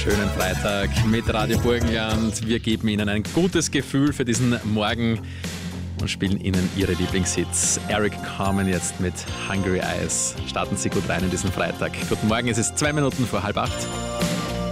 schönen Freitag mit Radio Burgenland. Wir geben Ihnen ein gutes Gefühl für diesen Morgen und spielen Ihnen Ihre Lieblingshits. Eric Carmen jetzt mit Hungry Eyes. Starten Sie gut rein in diesen Freitag. Guten Morgen, es ist 2 Minuten vor 7:30.